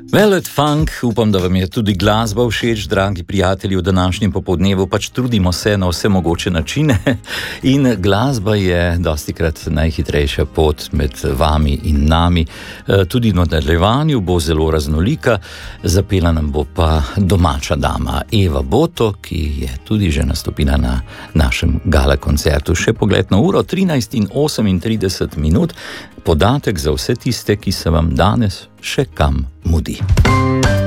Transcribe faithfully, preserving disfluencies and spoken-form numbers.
Velvet Funk, upam, da vam je tudi glasba všeč, dragi prijatelji, v današnjem popoldnevu pač trudimo se na vse mogoče načine in glasba je dostikrat najhitrejša pot med vami in nami. Tudi v nadaljevanju bo zelo raznolika, zapela nam bo pa domača dama Eva Boto, ki je tudi že nastopila na našem gala koncertu. Še pogled na uro, trinajst in osemintrideset minut, podatek za vse tiste, ki se vam danes še kam mudi.